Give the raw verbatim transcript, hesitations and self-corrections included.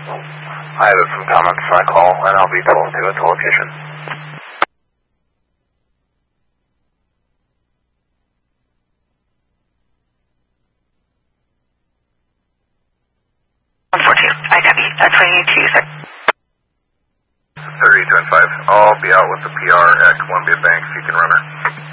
I have some comments I call, and I'll be told to at the location. one four two, I W, that's where you need to use it. thirty-two and five, I'll be out with the P R at Columbia Bank, so you can run her.